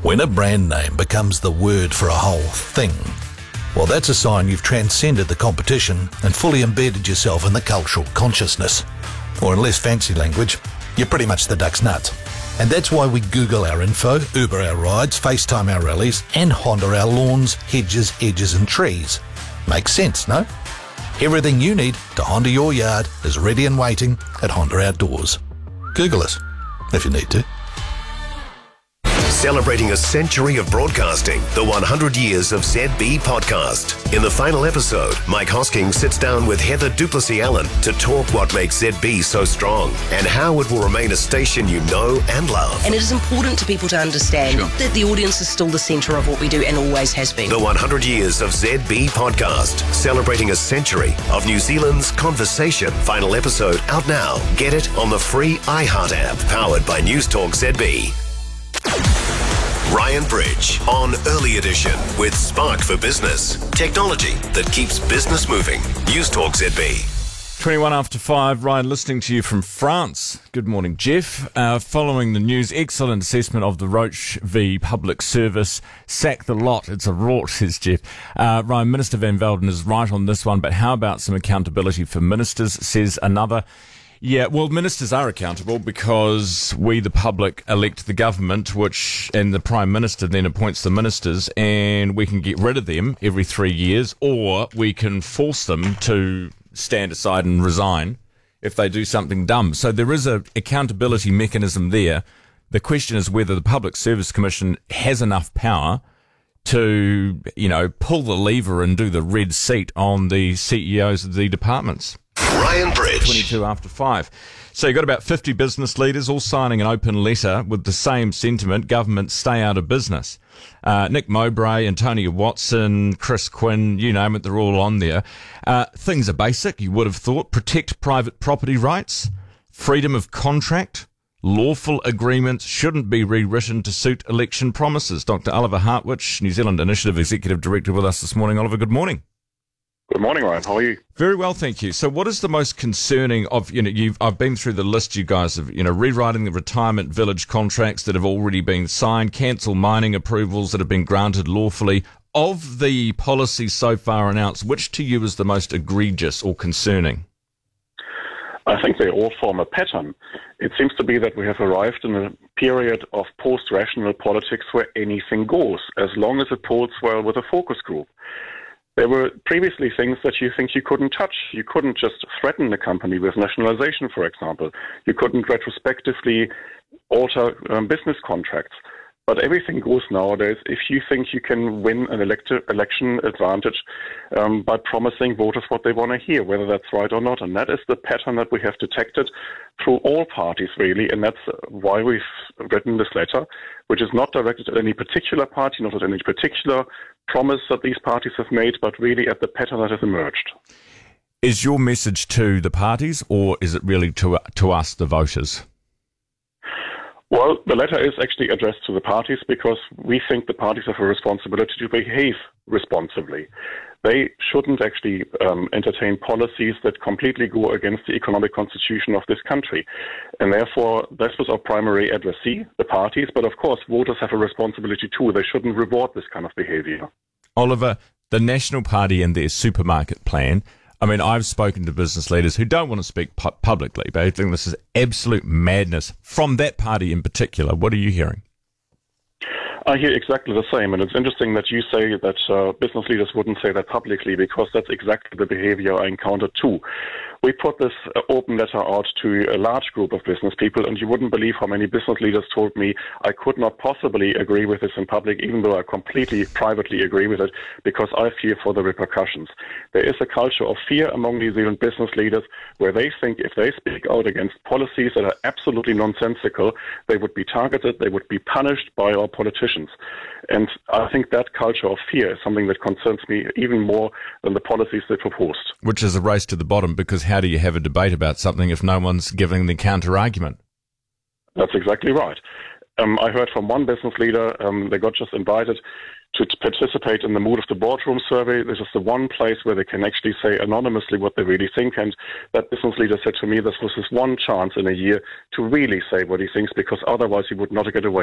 When a brand name becomes the word for a whole thing, well, that's a sign you've transcended the competition and fully embedded yourself in the cultural consciousness. Or in less fancy language, you're pretty much the duck's nuts. And that's why we Google our info, Uber our rides, FaceTime our rallies, and Honda our lawns, hedges, edges and trees. Makes sense, no? Everything you need to Honda your yard is ready and waiting at Honda Outdoors. Google us, if you need to. Celebrating a century of broadcasting, the 100 Years of ZB podcast. In the final episode, Mike Hosking sits down with Heather Duplessis-Allen to talk what makes ZB so strong and how it will remain a station you know and love. And it is important to people to understand that the audience is still the centre of what we do and always has been. The 100 Years of ZB podcast, celebrating a century of New Zealand's conversation. Final episode out now. Get it on the free iHeart app, powered by News Talk ZB. Ryan Bridge on Early Edition with Spark for Business. Technology that keeps business moving. News Talk ZB. 21 after 5, Ryan, listening to you from France. Good morning, Jeff. Following the news, excellent assessment of the Roche v Public Service. Sack the lot. It's a rort, says Jeff. Ryan, Minister Van Velden is right on this one, but how about some accountability for ministers, says another. Yeah, well, ministers are accountable because we, the public, elect the government, and the Prime Minister then appoints the ministers, and we can get rid of them every 3 years, or we can force them to stand aside and resign if they do something dumb. So there is an accountability mechanism there. The question is whether the Public Service Commission has enough power to, pull the lever and do the red seat on the CEOs of the departments. Ryan Bridge. 22 after 5. So you've got about 50 business leaders all signing an open letter with the same sentiment: government stay out of business. Nick Mowbray, Antonia Watson, Chris Quinn, you name it, they're all on there. Things are basic, you would have thought. Protect private property rights, freedom of contract, lawful agreements shouldn't be rewritten to suit election promises. Dr. Oliver Hartwich, New Zealand Initiative Executive Director, with us this morning. Oliver, good morning. Good morning, Ryan. How are you? Very well, thank you. So what is the most concerning of, I've been through the list you guys have, rewriting the retirement village contracts that have already been signed, cancel mining approvals that have been granted lawfully. Of the policies so far announced, which to you is the most egregious or concerning? I think they all form a pattern. It seems to be that we have arrived in a period of post-rational politics where anything goes, as long as it polls well with a focus group. There were previously things that you think you couldn't touch. You couldn't just threaten the company with nationalization, for example. You couldn't retrospectively alter business contracts. But everything goes nowadays if you think you can win an election advantage by promising voters what they want to hear, whether that's right or not. And that is the pattern that we have detected through all parties, really. And that's why we've written this letter, which is not directed at any particular party, not at any particular promise that these parties have made, but really at the pattern that has emerged. Is your message to the parties, or is it really to us, the voters? Well, the letter is actually addressed to the parties because we think the parties have a responsibility to behave responsibly. They shouldn't actually entertain policies that completely go against the economic constitution of this country. And therefore, this was our primary addressee, the parties. But of course, voters have a responsibility too. They shouldn't reward this kind of behavior. Oliver, the National Party and their supermarket plan. I mean, I've spoken to business leaders who don't want to speak publicly, but I think this is absolute madness from that party in particular. What are you hearing? I hear exactly the same, and it's interesting that you say that business leaders wouldn't say that publicly, because that's exactly the behavior I encountered too. We put this open letter out to a large group of business people, and you wouldn't believe how many business leaders told me I could not possibly agree with this in public, even though I completely privately agree with it, because I fear for the repercussions. There is a culture of fear among New Zealand business leaders where they think if they speak out against policies that are absolutely nonsensical, they would be targeted, they would be punished by our politicians. And I think that culture of fear is something that concerns me even more than the policies they proposed. Which is a race to the bottom, because how do you have a debate about something if no one's giving the counter-argument? That's exactly right. I heard from one business leader, they got just invited to participate in the Mood of the Boardroom survey. This is the one place where they can actually say anonymously what they really think. And that business leader said to me this was his one chance in a year to really say what he thinks, because otherwise he would not get away